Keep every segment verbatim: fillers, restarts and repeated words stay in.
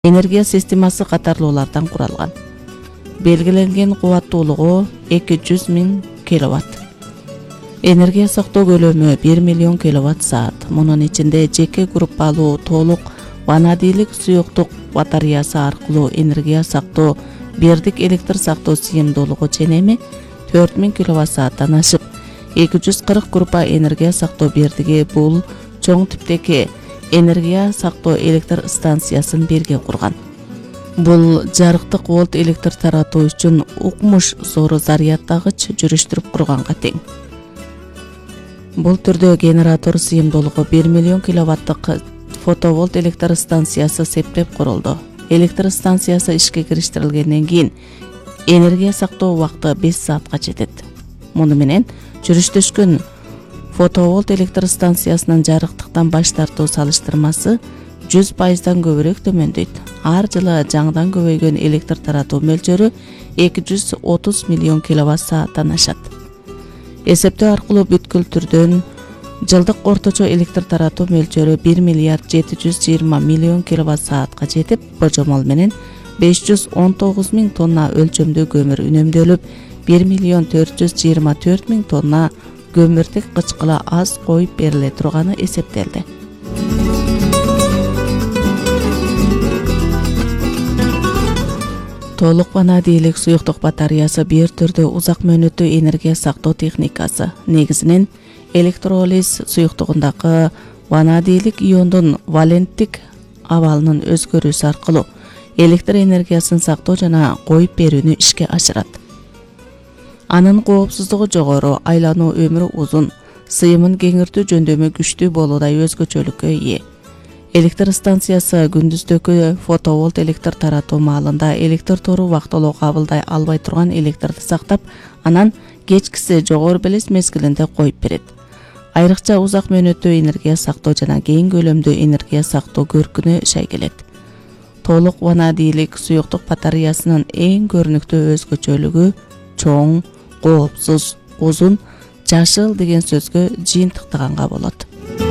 энергия системасы катарлуулардан куралган. Белгиленген кубаттуулугу эки жүз миң киловатт. Энергия сактоо көлөмү бир миллион киловатт саат. Мунун ичинде жеке группалуу толук ванадийлик суюктук батареясы аркылуу энергия сактоо бирдик электр сактоо сыйымдуулугу ченеми төрт миң киловатт сааттан ашып, эки жүз кырк группа энергия сактоо бирдиги бул чоң типтеги энергия сактоо электр станциясын бирге курган. Бул жарыктык волт электр таратуу үчүн укмуш зор зарядтагыч жүрүштүрүп курганга тең. Бул түрдө генератор сыйымдуулугу бир миллион киловаттык фотоволт электр станциясы септеп курулду. Электр станциясы ишке кириштирилгенден кийин энергия сактоо убакыты беш саатка жетет. Муну менен жүрүштөшкөн фотоволт электр станциясынын жарыктыктан баш тартуу салыштырмасы жүз пайыздан көбүрөөк төмөндөйт. Ар жылы жаңыдан көбөйгөн электр таратуу мөлчөрү эки жүз отуз миллион киловатт сааттан ашат. Эсептөө аркылуу бүткүл түрдөн жылдык орточо электр таратуу мөлчөрү бир миллиард жети жүз жыйырма миллион киловатт саатка жетип, божомол менен беш жүз он тогуз миң тонна өлчөмдүү көмүр үнөмдөлүп, бир миллион төрт жүз жыйырма төрт миң тонна көмүрдүк кычкыла аз коюп бериле турганы эсептелди. Толук ванадийлик суюктук батареясы бир түрдүү узак мөөнөттүү энергия сактоо техникасы. Негизинен электролиз суюктугундагы ванадийлик иондун валенттик абалынын өзгөрүүсү аркылуу электр энергиясын сактоо жана коюп берүүнү ишке ашырат. Анын коопсуздугу жогору, айлануу өмүрү узун, сыйымын кеңиртүү жөндөмү күчтүү болуудай өзгөчөлүккө ээ. Электр станциясы күндүздөгү фотоволт электр таратуу маалында электр тору вактылуу кабылдай албай турган электрди сактап, анан кечкиси жогору белес мезгилинде коюп берет. Айрыкча узак мөөнөттүү энергия сактоо жана кең көлөмдүү энергия сактоо көркүнө ишай келет. Толук ванадийлик суюктук батареясынын эң көрүнүктүү өзгөчөлүгү чоң, коопсуз, узун, жашыл деген сөзгө жыйынтыктаганга болот.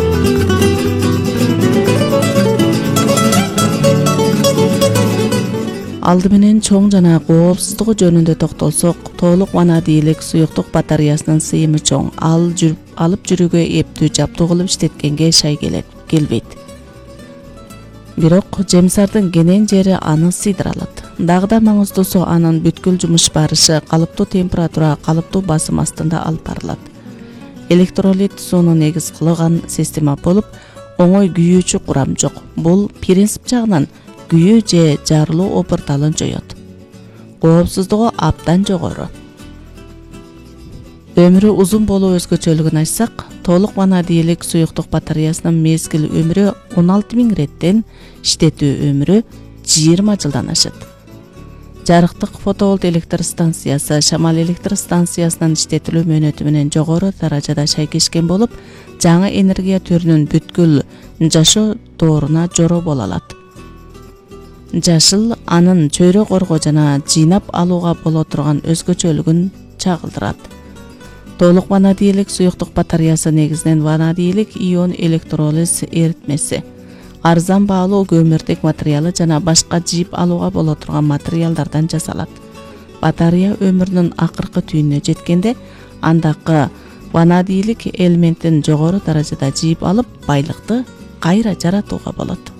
Алды менен чоң жана коопсуздугу жөнүндө токтолсок, толук ванадийлик суюктук батареясынын сыйымы чоң, ал жүрүп алып жүрүүгө эптүү жаптуу кылып иштеткенге шай келет, келбейт. Бирок жемсардын кенен жери аны сыйдыра алат. Дагы да маңыздуусу анын бүткүл жумуш барышы калыптуу температура, калыптуу басым астында алып барылат. Электролит сууну негиз кылган система болуп, оңой күйүүчү курам жок. Бул принцип жагынан күйүү же жарылуу опурталын жоёт. Коопсуздугу абдан жогору. Өмүрү узун болуу өзгөчөлүгүн айтсак, толук ванадийлик суюктук батареясынын мезгил өмүрү он алты миң реттен, иштетүү өмүрү жыйырма жылдан ашат. Жарыктык фотоволт электр станциясы шамал электр станциясынын иштетилүү мөөнөтү менен жогору даражада шайкешкен болуп, жаңы энергия түрүнүн бүткүл жашоо дооруна жоро боло алат. Жашыл анын чөйрө коргоо жана жыйнап алууга боло турган өзгөчөлүгүн чагылдырат. Толук ванадийлик суюктук батареясы негизинен ванадийлик ион электролиз эритмеси, арзан баалуу көмүрдүк материалы жана башка жыйып алууга боло турган материалдардан жасалат. Батарея өмүрүнүн акыркы түйүнүнө жеткенде, андагы ванадийлик элементин жогору даражада жыйып алып, байлыкты кайра жаратууга болот.